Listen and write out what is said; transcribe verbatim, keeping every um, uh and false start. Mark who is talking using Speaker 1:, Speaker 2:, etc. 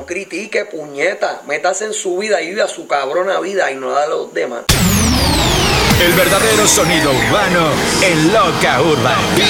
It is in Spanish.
Speaker 1: critique, puñeta. Métase en su vida y viva su cabrona vida y no la de los demás.
Speaker 2: El verdadero sonido urbano en Loca Urban.